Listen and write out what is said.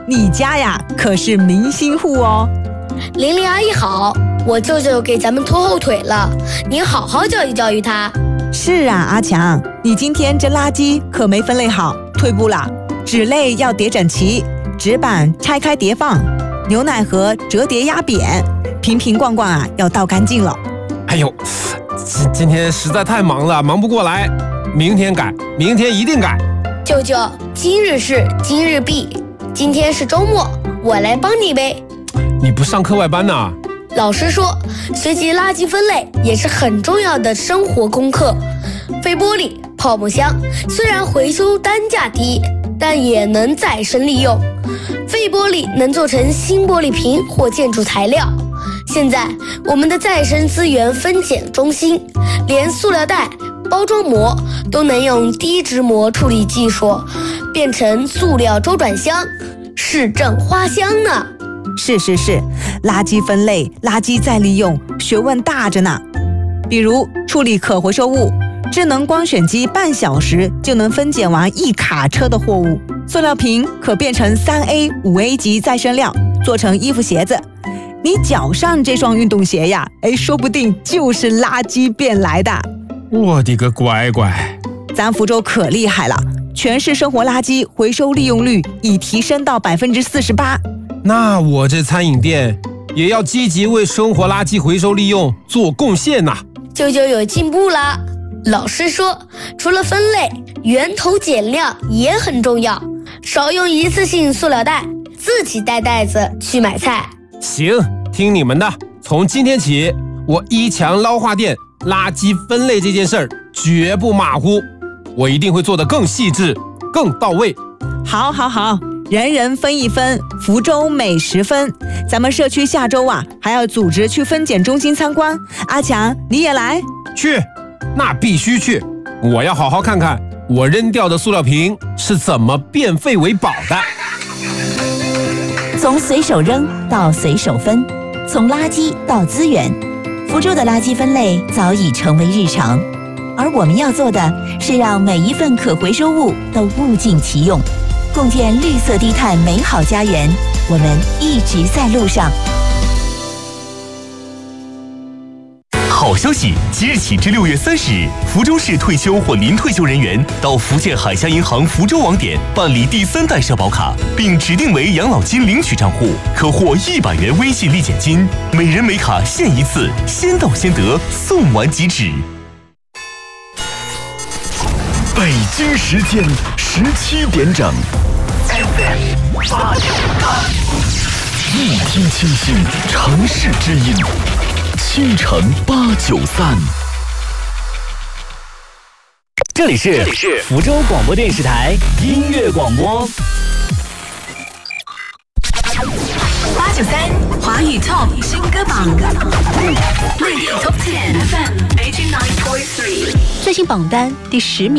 你家呀可是明星户哦。 玲玲阿姨好，我舅舅给咱们拖后腿了，您好好教育教育他。 是啊，阿强，你今天这垃圾可没分类好，退步了。纸类要叠整齐，纸板拆开叠放，牛奶盒折叠压扁，瓶瓶罐罐啊要倒干净了。 哎呦，今天实在太忙了，忙不过来，明天改，明天一定改。 舅舅，今日事今日毕，今天是周末，我来帮你呗。 你不上课外班呢？ 老师说，学习垃圾分类也是很重要的生活功课。废玻璃、泡沫箱虽然回收单价低，但也能再生利用。废玻璃能做成新玻璃瓶或建筑材料。现在我们的再生资源分拣中心，连塑料袋、包装膜都能用低质膜处理技术变成塑料周转箱，市政花香呢。 是，垃圾分类、垃圾再利用，学问大着呢。比如处理可回收物，智能光选机半小时就能分拣完一卡车的货物。塑料瓶可变成3A、5A 级再生料，做成衣服鞋子。你脚上这双运动鞋呀，说不定就是垃圾变来的。 我的个乖乖！ 咱福州可厉害了，全市生活垃圾回收利用率已提升到48%。 那我这餐饮店也要积极为生活垃圾回收利用做贡献呐。 舅舅有进步啦！老师说，除了分类，源头减量也很重要，少用一次性塑料袋，自己带袋子去买菜。 行，听你们的。从今天起，我一强捞化店垃圾分类这件事儿绝不马虎，我一定会做得更细致、更到位。 好，人人分一分，福州美10分。咱们社区下周啊还要组织去分拣中心参观，阿强你也来？ 去，那必须去。我要好好看看我扔掉的塑料瓶是怎么变废为宝的。 从随手扔到随手分，从垃圾到资源，福州的垃圾分类早已成为日常。而我们要做的是让每一份可回收物都物尽其用，共建绿色低碳美好家园。我们一直在路上。 好消息！即日起至6月30日，福州市退休或临退休人员到福建海峡银行福州网点办理第3代社保卡，并指定为养老金领取账户，可获100元微信立减金，每人每卡限1次，先到先得，送完即止。 北京时间17点整 ，FM 893，一听清新，城市之音，倾城893。 这里是福州广播电视台音乐广播。 893华语 Top 新歌榜 ，Radio Top 10 FM 89.3， 最新榜单第10名。